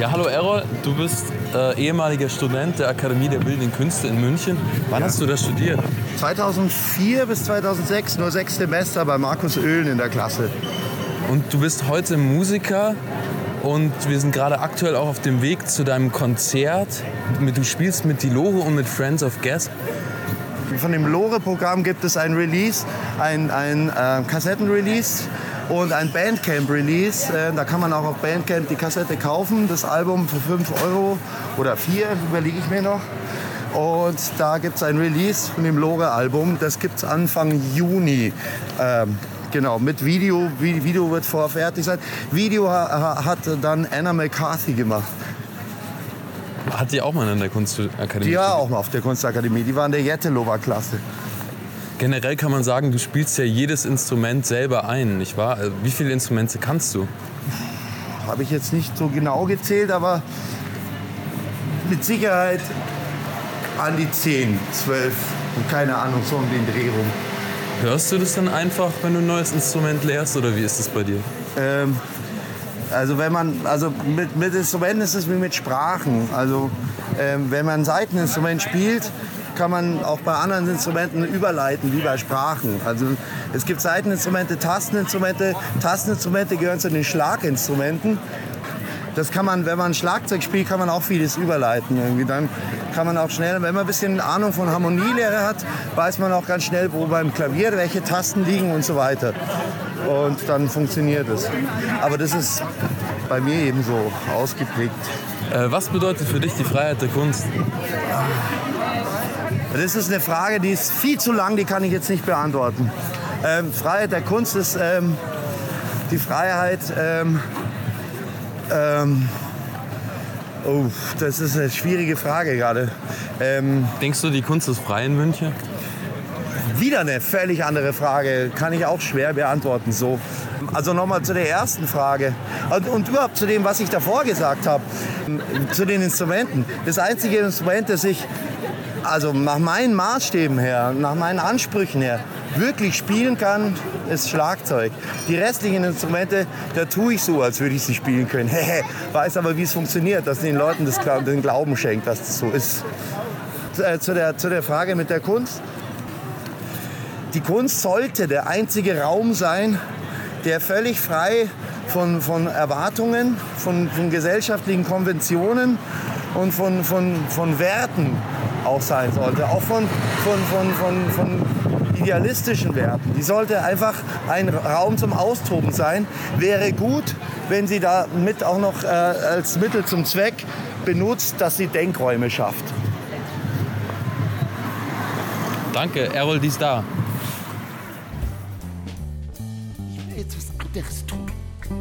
Ja, hallo Errol, du bist ehemaliger Student der Akademie der Bildenden Künste in München. Wann hast du das studiert? 2004 bis 2006, nur 6 Semester bei Markus Oehlen in der Klasse. Und du bist heute Musiker und wir sind gerade aktuell auch auf dem Weg zu deinem Konzert. Du spielst mit Die Lore und mit Friends of Gas. Von dem Lore-Programm gibt es ein Release, ein Kassettenrelease und ein Bandcamp-Release. Da kann man auch auf Bandcamp die Kassette kaufen, das Album für 5 € oder 4, überlege ich mir noch. Und da gibt es ein Release von dem Lore-Album, das gibt es Anfang Juni. Genau, mit Video. Video wird vorfertig sein. Video hat dann Anna McCarthy gemacht. Hat die auch mal in der Kunstakademie? Die war auch mal auf der Kunstakademie. Die war in der Jettelower-Klasse. Generell kann man sagen, du spielst ja jedes Instrument selber ein, nicht wahr? Wie viele Instrumente kannst du? Habe ich jetzt nicht so genau gezählt, aber mit Sicherheit an die 10, 12 und keine Ahnung, so um den Dreh rum. Hörst du das dann einfach, wenn du ein neues Instrument lernst, oder wie ist das bei dir? Also mit Instrumenten ist es wie mit Sprachen. Also wenn man ein Saiteninstrument spielt, kann man auch bei anderen Instrumenten überleiten, wie bei Sprachen. Also es gibt Saiteninstrumente, Tasteninstrumente. Tasteninstrumente gehören zu den Schlaginstrumenten. Das kann man, wenn man Schlagzeug spielt, kann man auch vieles überleiten. Irgendwie. Dann kann man auch schnell, wenn man ein bisschen Ahnung von Harmonielehre hat, weiß man auch ganz schnell, wo beim Klavier welche Tasten liegen und so weiter. Und dann funktioniert es. Aber das ist bei mir eben so ausgeprägt. Was bedeutet für dich die Freiheit der Kunst? Das ist eine Frage, die ist viel zu lang, die kann ich jetzt nicht beantworten. Freiheit der Kunst ist die Freiheit... das ist eine schwierige Frage gerade. Denkst du, die Kunst ist frei in München? Wieder eine völlig andere Frage, kann ich auch schwer beantworten so. Also nochmal zu der ersten Frage und überhaupt zu dem, was ich davor gesagt habe, zu den Instrumenten. Das einzige Instrument, das ich also nach meinen Maßstäben her, nach meinen Ansprüchen her, wirklich spielen kann, ist Schlagzeug. Die restlichen Instrumente, da tue ich so, als würde ich sie spielen können. Weiß aber, wie es funktioniert, dass den Leuten den Glauben schenkt, dass das so ist. Zu der Frage mit der Kunst. Die Kunst sollte der einzige Raum sein, der völlig frei von Erwartungen, von gesellschaftlichen Konventionen und von Werten auch sein sollte. Auch von idealistischen Werten. Die sollte einfach ein Raum zum Austoben sein. Wäre gut, wenn sie damit auch noch als Mittel zum Zweck benutzt, dass sie Denkräume schafft. Danke, Errol, die ist da. Ich will jetzt was anderes tun.